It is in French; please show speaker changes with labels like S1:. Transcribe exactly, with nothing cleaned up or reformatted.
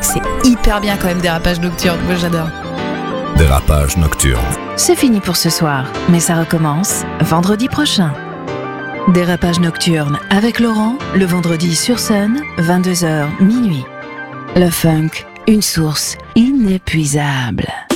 S1: C'est hyper bien quand même, Dérapage Nocturne, moi j'adore.
S2: Dérapage Nocturne.
S3: C'est fini pour ce soir, mais ça recommence vendredi prochain. Dérapage Nocturne avec Laurent, le vendredi sur Sun, vingt-deux heures minuit. Le funk, une source inépuisable.